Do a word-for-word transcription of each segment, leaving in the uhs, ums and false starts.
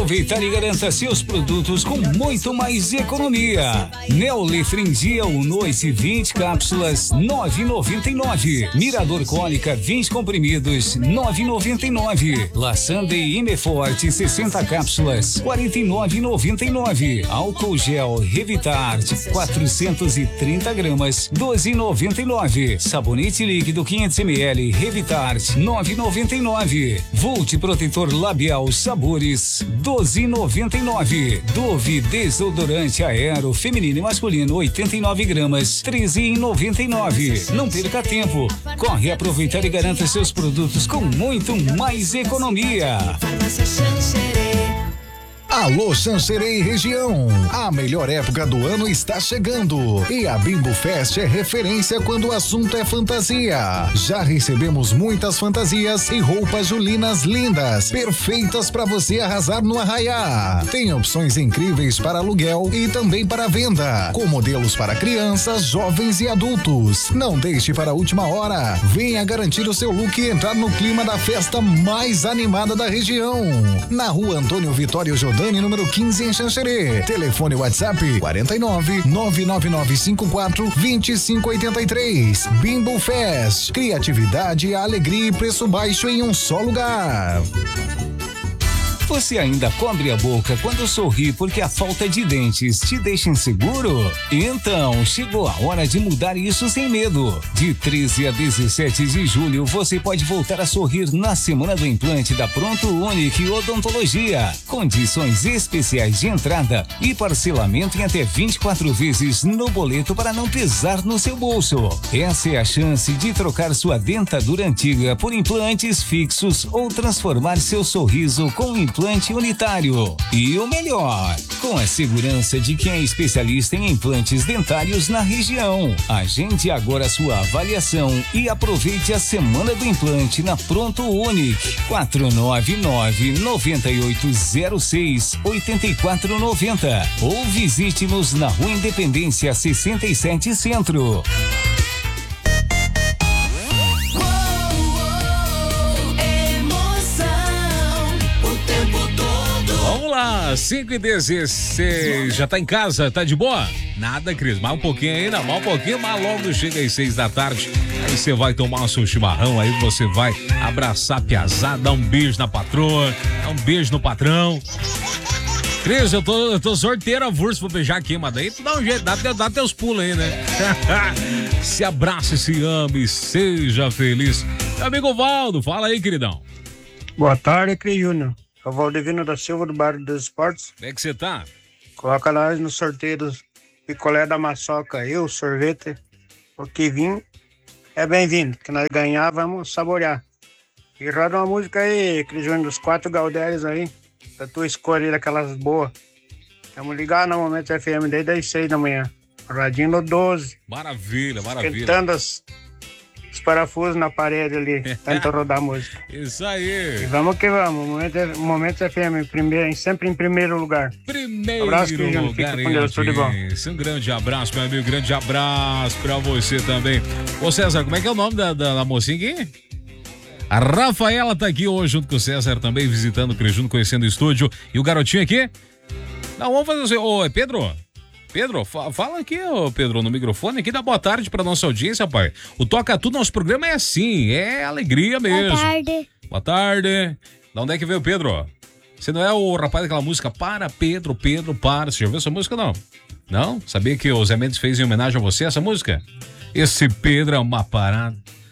aproveitar e garanta seus produtos com muito mais economia. Neolefrindia Unoise vinte cápsulas, nove reais e noventa e nove centavos. Mirador Cólica vinte comprimidos, nove reais e noventa e nove centavos. Laçandei Imeforte sessenta cápsulas, quarenta e nove reais e noventa e nove centavos. Álcool gel Revitart quatrocentos e trinta gramas, doze reais e noventa e nove centavos. Sabonete líquido quinhentos mililitros Revitart, nove reais e noventa e nove centavos. Volt protetor labial Sabores, doze reais e noventa e nove centavos. Dove desodorante aero feminino e masculino oitenta e nove gramas, treze reais e noventa e nove centavos. Não perca tempo, corre aproveitar e garanta seus produtos com muito mais economia. Alô Xanxerê e região, a melhor época do ano está chegando e a Bimbo Fest é referência quando o assunto é fantasia. Já recebemos muitas fantasias e roupas julinas lindas, perfeitas para você arrasar no arraiá. Tem opções incríveis para aluguel e também para venda, com modelos para crianças, jovens e adultos. Não deixe para a última hora, venha garantir o seu look e entrar no clima da festa mais animada da região. Na rua Antônio Vitório Jordão, número quinze em Xanxerê. Telefone WhatsApp quarenta e nove, nove nove nove cinco quatro, vinte e cinco oitenta e três. Bimbo Fest. Criatividade, alegria e preço baixo em um só lugar. Você ainda cobre a boca quando sorri porque a falta de dentes te deixa inseguro? Então, chegou a hora de mudar isso sem medo. De treze a dezessete de julho, você pode voltar a sorrir na Semana do Implante da Pronto Unique Odontologia. Condições especiais de entrada e parcelamento em até vinte e quatro vezes no boleto para não pesar no seu bolso. Essa é a chance de trocar sua dentadura antiga por implantes fixos ou transformar seu sorriso com implante implante unitário. E o melhor, com a segurança de quem é especialista em implantes dentários na região. Agende agora sua avaliação e aproveite a Semana do Implante na Pronto Unique. quatro nove nove, nove oito zero seis, oito quatro nove zero ou visite-nos na Rua Independência sessenta e sete Centro. cinco e dezesseis, já tá em casa, tá de boa? Nada, Cris, mais um pouquinho ainda, mais um pouquinho, mas logo chega às seis da tarde, aí você vai tomar o seu chimarrão, aí você vai abraçar a piazada, dar um beijo na patroa, dar um beijo no patrão. Cris, eu tô, eu tô sorteiro avulso pra beijar aqui, mas daí tu dá um jeito, dá, dá teus pulos aí, né? Se abrace, se ame, seja feliz. Meu amigo Valdo, fala aí, queridão. Boa tarde, Cris Júnior. É o Valdivino da Silva, do Bairro dos Esportes. Como é que você tá? Coloca nós no sorteio do picolé da Maçoca, eu, sorvete, o que vim é bem-vindo, que nós ganhar, vamos saborear. E roda uma música aí, Cris Júnior, dos quatro Galdéres aí, da tua escolha, daquelas boas. Vamos ligar no Momento F M desde as seis da manhã, radinho no doze. Maravilha, maravilha. Esquentando as... os parafusos na parede ali, tenta rodar a música. Isso aí. E vamos que vamos, Momento, Momento F M, primeiro, sempre em primeiro lugar. Primeiro abraço, lugar. Fica com Deus, tudo bom. Um grande abraço, meu amigo, grande abraço pra você também. Ô César, como é que é o nome da, da, da mocinha aqui? A Rafaela tá aqui hoje junto com o César também, visitando o Crejuno, conhecendo o estúdio. E o garotinho aqui? Não, vamos fazer assim, ô Pedro... Pedro, fala aqui, ô Pedro, no microfone aqui, dá boa tarde pra nossa audiência, pai. O Toca Tudo, nosso programa é assim, é alegria mesmo. Boa tarde. Boa tarde. Da onde é que veio o Pedro? Você não é o rapaz daquela música Para, Pedro, Pedro, para. Você já ouviu essa música, não? Não? Sabia que o Zé Mendes fez em homenagem a você essa música? Esse Pedro é uma parada.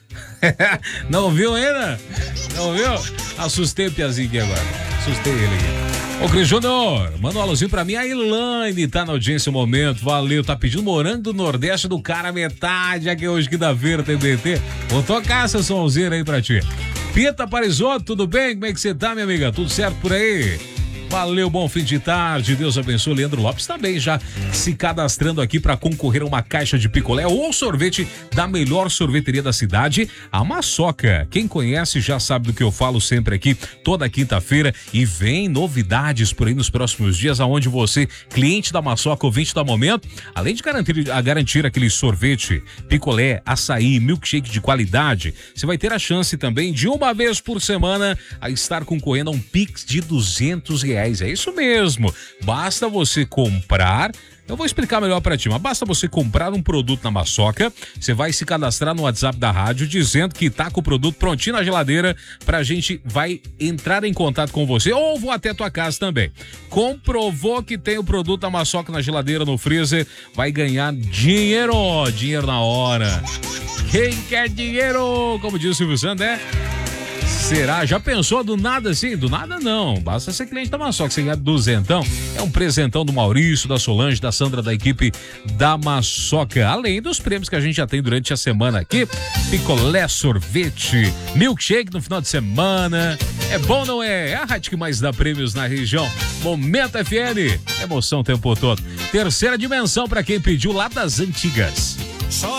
Não ouviu ainda? Não ouviu? Assustei o Piazinho aqui agora. Assustei ele aqui. Ô Cris Júnior, manda um alôzinho pra mim. A Elaine tá na audiência no momento. Valeu, tá pedindo morango do Nordeste do cara metade. Aqui hoje que da feira tem B T. Vou tocar essa sonzeira aí pra ti. Pita Parisotto, tudo bem? Como é que você tá, minha amiga? Tudo certo por aí? Valeu, bom fim de tarde, Deus abençoe. Leandro Lopes também já se cadastrando aqui para concorrer a uma caixa de picolé ou sorvete da melhor sorveteria da cidade, a Maçoca. Quem conhece já sabe do que eu falo sempre aqui, toda quinta-feira, e vem novidades por aí nos próximos dias, aonde você, cliente da Maçoca, ouvinte da Momento, além de garantir, a garantir aquele sorvete, picolé, açaí, milkshake de qualidade, você vai ter a chance também de uma vez por semana a estar concorrendo a um Pix de duzentos reais dez. É isso mesmo. Basta você comprar. Eu vou explicar melhor pra ti, mas basta você comprar um produto na Maçoca, você vai se cadastrar no WhatsApp da rádio dizendo que tá com o produto prontinho na geladeira, pra gente vai entrar em contato com você ou vou até tua casa também. Comprovou que tem o produto da Maçoca na geladeira, no freezer, vai ganhar dinheiro, dinheiro na hora. Quem quer dinheiro? Como diz o Silvio Santos, né? Será? Já pensou do nada assim? Do nada não. Basta ser cliente da Maçoca. Você ganha duzentão. É um presentão do Maurício, da Solange, da Sandra, da equipe da Maçoca. Além dos prêmios que a gente já tem durante a semana aqui. Picolé, sorvete, milkshake no final de semana. É bom, não é? É a rádio que mais dá prêmios na região. Momento F M. Emoção o tempo todo. Terceira dimensão para quem pediu lá das antigas.